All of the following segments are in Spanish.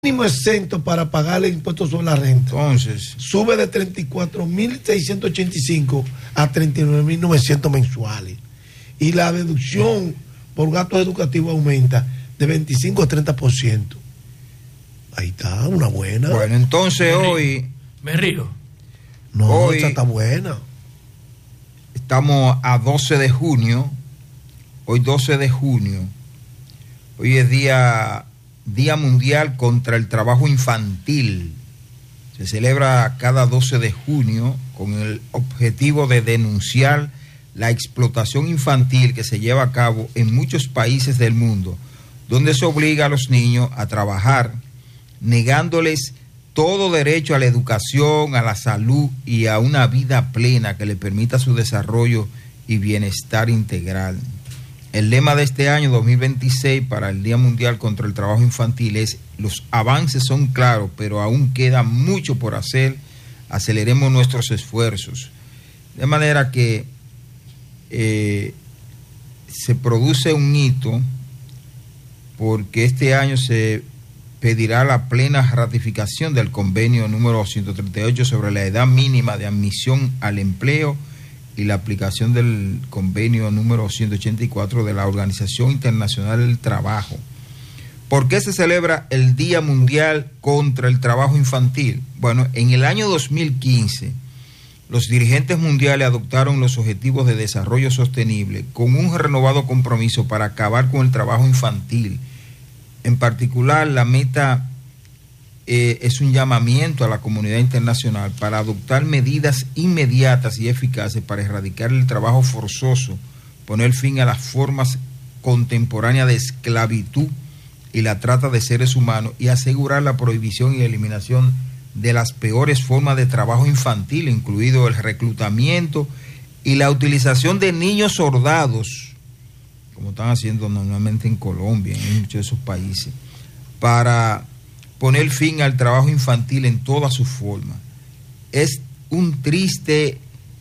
mínimo exento para pagar el impuesto sobre la renta. Entonces, sube de 34.685 a 39.900 mensuales. Y la deducción por gastos educativos aumenta de 25 a 30%. Ahí está, una buena. Bueno, entonces hoy... Me río. No, hoy esta está buena. Estamos a 12 de junio. Hoy 12 de junio. Hoy es Día Mundial contra el Trabajo Infantil. Se celebra cada 12 de junio con el objetivo de denunciar la explotación infantil que se lleva a cabo en muchos países del mundo, donde se obliga a los niños a trabajar, negándoles todo derecho a la educación, a la salud y a una vida plena que le permita su desarrollo y bienestar integral. El lema de este año 2026 para el Día Mundial contra el Trabajo Infantil es: los avances son claros, pero aún queda mucho por hacer, aceleremos nuestros esfuerzos. De manera que se produce un hito, porque este año se pedirá la plena ratificación del convenio número 138 sobre la edad mínima de admisión al empleo y la aplicación del convenio número 184 de la Organización Internacional del Trabajo. ¿Por qué se celebra el Día Mundial contra el Trabajo Infantil? Bueno, en el año 2015, los dirigentes mundiales adoptaron los Objetivos de Desarrollo Sostenible con un renovado compromiso para acabar con el trabajo infantil. En particular, la meta es un llamamiento a la comunidad internacional para adoptar medidas inmediatas y eficaces para erradicar el trabajo forzoso, poner fin a las formas contemporáneas de esclavitud y la trata de seres humanos y asegurar la prohibición y eliminación de las peores formas de trabajo infantil, incluido el reclutamiento y la utilización de niños soldados, como están haciendo normalmente en Colombia, en muchos de esos países, para poner fin al trabajo infantil en todas sus formas. Es una triste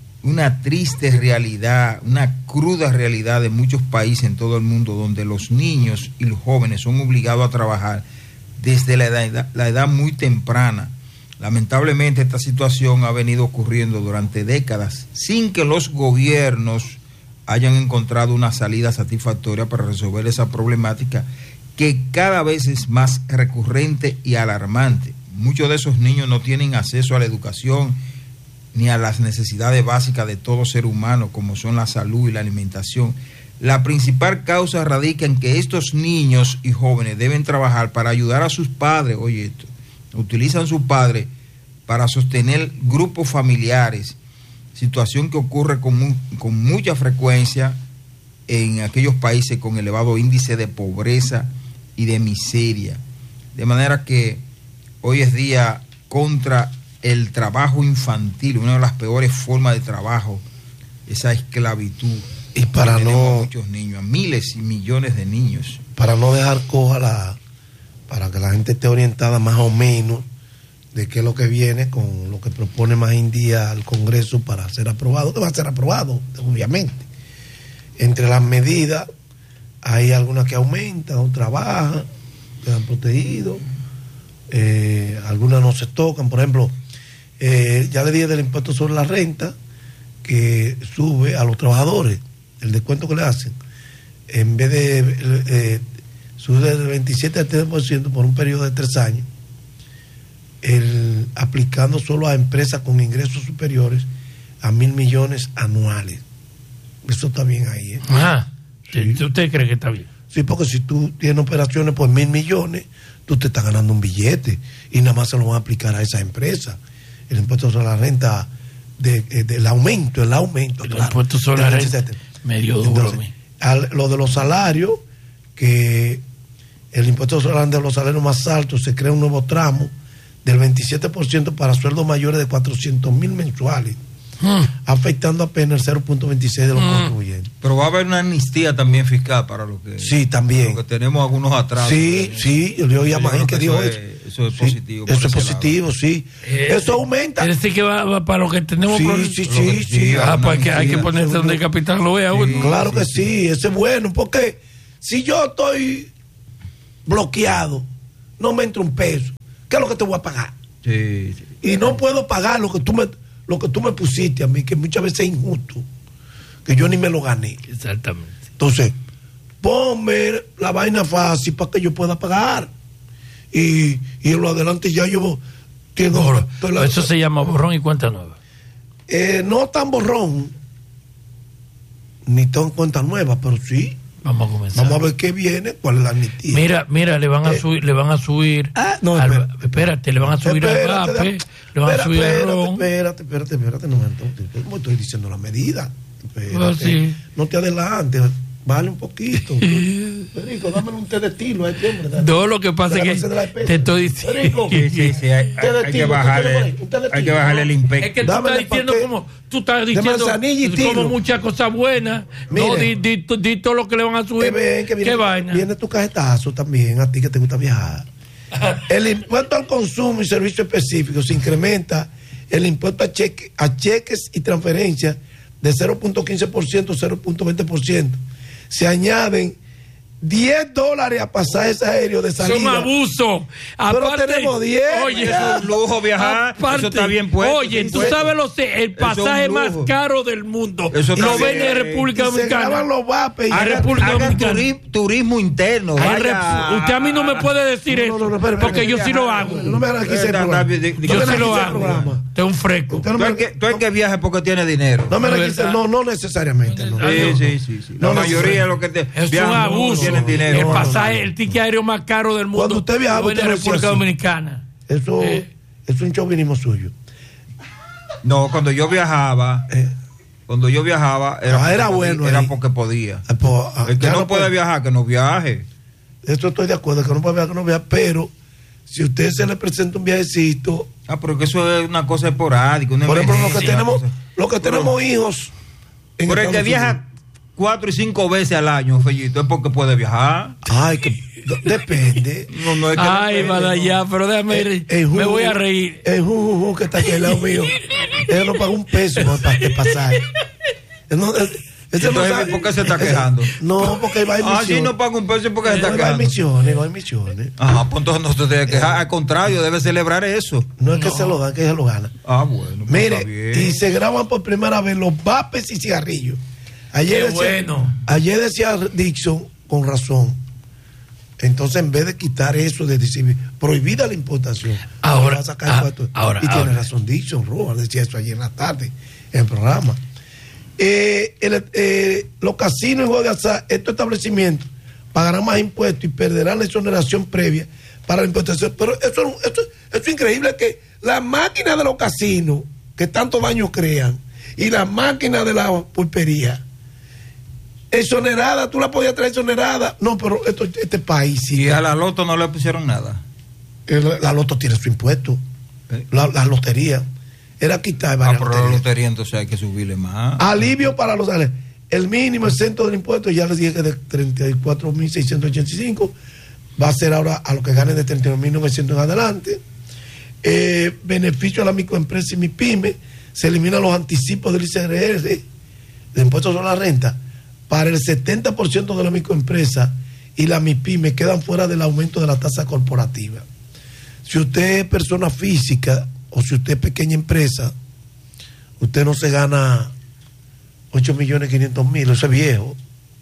realidad, una cruda realidad de muchos países en todo el mundo, donde los niños y los jóvenes son obligados a trabajar desde la edad muy temprana. Lamentablemente esta situación ha venido ocurriendo durante décadas sin que los gobiernos hayan encontrado una salida satisfactoria para resolver esa problemática que cada vez es más recurrente y alarmante. Muchos de esos niños no tienen acceso a la educación ni a las necesidades básicas de todo ser humano, como son la salud y la alimentación. La principal causa radica en que estos niños y jóvenes deben trabajar para ayudar a sus padres. Oye, esto, utilizan a sus padres para sostener grupos familiares, situación que ocurre con mucha frecuencia en aquellos países con elevado índice de pobreza y de miseria. De manera que hoy es día contra el trabajo infantil, una de las peores formas de trabajo, esa esclavitud. Y para no, a muchos niños, a miles y millones de niños. Para no dejar coja para que la gente esté orientada más o menos de qué es lo que viene con lo que propone más en día al Congreso para ser aprobado, que va a ser aprobado, obviamente. Entre las medidas hay algunas que aumentan, otras bajan, quedan protegidos, algunas no se tocan. Por ejemplo, ya le dije del impuesto sobre la renta, que sube a los trabajadores, el descuento que le hacen, en vez de sube del 27 al 30% por un periodo de 3 años, aplicando solo a empresas con ingresos superiores a 1.000 millones anuales. Eso está bien ahí, ¿eh? Ajá. Sí. ¿Usted cree que está bien? Sí, porque si tú tienes operaciones por 1.000 millones, tú te estás ganando un billete y nada más se lo van a aplicar a esa empresa. El impuesto sobre la renta, el aumento. El impuesto sobre la renta, medio duro. Entonces, lo de los salarios, que el impuesto sobre la renta de los salarios más altos, se crea un nuevo tramo del 27% para sueldos mayores de 400.000 mensuales, afectando apenas el 0.26 de los contribuyentes. Pero va a haber una amnistía también fiscal para lo que... Sí, también. Porque tenemos algunos atrasos. Sí, yo oí a Magín que dijo eso. Eso es positivo. Eso es positivo, sí. Eso aumenta. Es decir, que va para lo que tenemos. Sí. Pues hay que ponerse donde el capitán lo vea. Claro que sí, eso es bueno, porque si yo estoy bloqueado no me entra un peso. ¿Qué es lo que te voy a pagar? Sí. Y no puedo pagar lo que tú me pusiste a mí, que muchas veces es injusto, que yo ni me lo gané. Exactamente. Entonces, ponme la vaina fácil para que yo pueda pagar. Y en lo adelante ya yo tengo... Eso se llama borrón y cuenta nueva. No tan borrón, ni tan cuenta nueva, pero sí. Vamos a comenzar. Vamos a ver qué viene, cuál es la amnistía. Mira, le van a subir. No, espérate, le van a subir al VAPE, le van a subir al RON. Espérate, no estoy diciendo la medida. Espérate, sí. No te adelantes, vale un poquito. Federico, dámelo un té de estilo a este hombre. No, lo que pasa es que te estoy diciendo. Federico, Sí, hay que bajarle el imperio. Es que tú estás diciendo como muchas cosas buenas. No, di todo lo que le van a subir. ¿Qué vaina? Viene tu cajetazo también, a ti que te gusta viajar. El impuesto al consumo y servicios específicos se incrementa el impuesto a cheques y transferencias de 0.15% a 0.20%. Se añaden $10 a pasajes aéreos de salida. Es un abuso. Pero Aparte, tenemos 10. Oye, es un lujo viajar. Eso está bien puesto. Oye, tú sabes el pasaje más caro del mundo. Eso lo ven en República Dominicana. Se graban los vapes. A República Dominicana. Turismo interno. Usted a mí no me puede decir eso. Porque yo sí lo hago. No me hagas aquí ese programa. Yo sí lo hago. Usted es un fresco. Tú es que viaja porque tiene dinero. No necesariamente. Sí. La mayoría de los que es un abuso. Tienen dinero. El pasaje, el ticket aéreo más caro del mundo. Cuando usted viajaba, en República Dominicana. Eso es un chauvinismo suyo. No, cuando yo viajaba era bueno. Era porque podía. El que no puede viajar, que no viaje. Eso estoy de acuerdo, que no puede viajar, que no viaje, pero si usted se le presenta un viajecito. Pero que eso es una cosa esporádica. Por ejemplo, los que tenemos hijos. Por el que viaja 4 y 5 veces al año, Fellito, es porque puede viajar. Ay, que depende. No es que ay, ya, pero déjame me voy a reír. El juju que está aquí al lado mío, él no paga un peso para pasar. Entonces, ¿por qué se está quejando? No, porque va a misiones. Sí, no paga un peso porque se está quejando. No hay misiones. Pues entonces no se debe quejar. Al contrario, debe celebrar eso. No es que se lo dan, que se lo gana. Bueno. Mire, y se graban por primera vez los vapes y cigarrillos. Ayer decía Dixon, con razón. Entonces, en vez de quitar eso, de decir prohibida la importación, ahora va a sacar tiene razón Dixon, Rojas decía eso ayer en la tarde en el programa. Los casinos y juegos de azar, estos establecimientos pagarán más impuestos y perderán la exoneración previa para la importación. Pero eso es increíble, que las máquinas de los casinos, que tanto daño crean, y las máquinas de la pulpería, exonerada, tú la podías traer exonerada. No, pero este país sí. Y a la loto no le pusieron nada. La loto tiene su impuesto. La lotería. Era quitar pero la lotería entonces hay que subirle más. Alivio para los salarios. El mínimo exento del impuesto, ya les dije que de 34.685 va a ser ahora a los que ganen de 39.900 en adelante. Beneficio a la microempresa y mi pyme. Se eliminan los anticipos del ICR, de impuestos sobre la renta, para el 70% de la microempresa, y la MIPYME quedan fuera del aumento de la tasa corporativa. Si usted es persona física o si usted es pequeña empresa, usted no se gana 8.500.000, eso es viejo.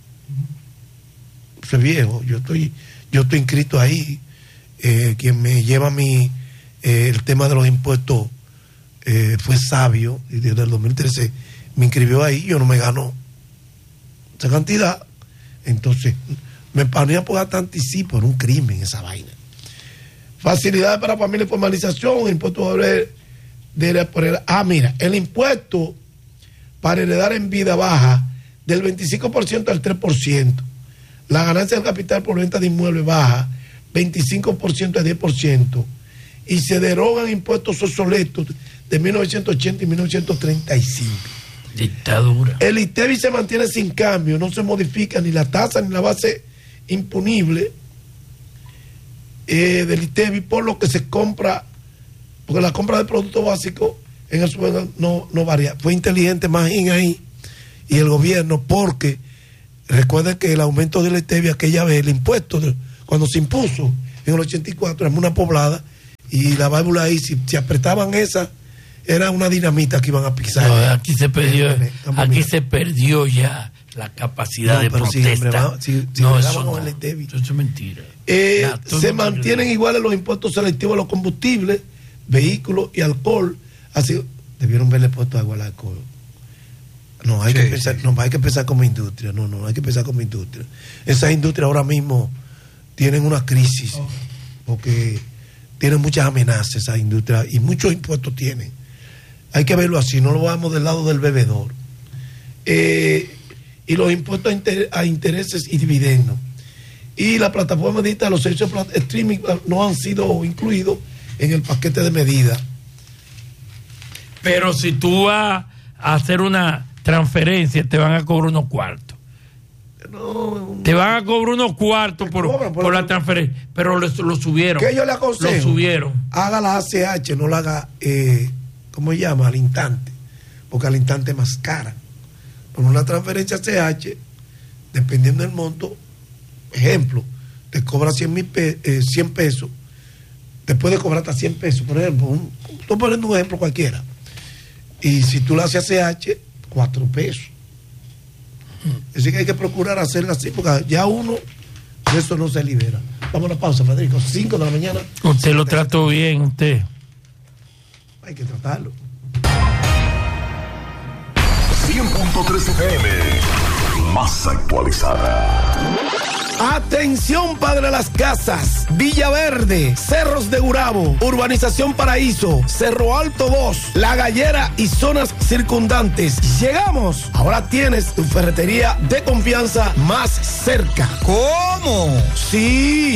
Eso es viejo. Yo estoy inscrito ahí. Quien me lleva el tema de los impuestos fue sabio, y desde el 2013 me inscribió ahí. Yo no me gano esa cantidad, entonces me ponía por hasta anticipo, era un crimen esa vaina. Facilidades para familia y formalización, impuesto mira, el impuesto para heredar en vida baja del 25% al 3%, la ganancia del capital por venta de inmuebles baja 25% a 10%, y se derogan impuestos obsoletos de 1980 y 1935. Dictadura. El ITEVI se mantiene sin cambio, no se modifica ni la tasa ni la base imponible del ITEVI, por lo que se compra, porque la compra de productos básicos en el supermercado no varía. Fue inteligente Magín ahí y el gobierno, porque recuerden que el aumento del ITEVI aquella vez, el impuesto, cuando se impuso, en el 84, éramos una poblada, y la válvula ahí, si apretaban esa, era una dinamita que iban a pisar. No, aquí se perdió ya la capacidad de protesta. Eso es mentira. Se mantienen iguales los impuestos selectivos a los combustibles, vehículos y alcohol. Así debieron verle puesto agua al alcohol. No, hay que pensar como industria. No hay que pensar como industria. Esas industrias ahora mismo tienen una crisis porque tienen muchas amenazas esas industrias y muchos impuestos tienen. Hay que verlo así, no lo vamos del lado del bebedor. Y los impuestos a intereses y dividendos. Y la plataforma digital, los servicios de streaming no han sido incluidos en el paquete de medidas. Pero si tú vas a hacer una transferencia, te van a cobrar unos cuartos. Te van a cobrar unos cuartos por la transferencia. Pero lo subieron. ¿Qué yo le aconsejo? Lo subieron. Haga la ACH, no la haga, ¿cómo se llama? Al instante. Porque al instante es más cara. Por una transferencia ACH, dependiendo del monto, ejemplo, te cobra 100 pesos, te puede cobrar hasta 100 pesos, por ejemplo, estoy poniendo un ejemplo cualquiera, y si tú la haces ACH, 4 pesos. Así que hay que procurar hacerla así, porque ya uno de eso no se libera. Vamos a una pausa, Federico, 5 de la mañana. Usted lo trató bien, usted. Hay que tratarlo. 100.3 FM, más actualizada. Atención, padre de las casas, Villaverde, Cerros de Gurabo, Urbanización Paraíso, Cerro Alto 2, La Gallera y zonas circundantes. Llegamos. Ahora tienes tu ferretería de confianza más cerca. ¿Cómo? Sí,